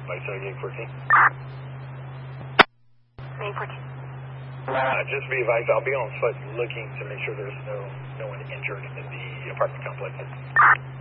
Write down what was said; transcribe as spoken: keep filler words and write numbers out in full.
Mike seventy-eight fourteen. Main fourteen. Uh, just be advised, I'll be on foot looking to make sure there's no no one injured in the apartment complex.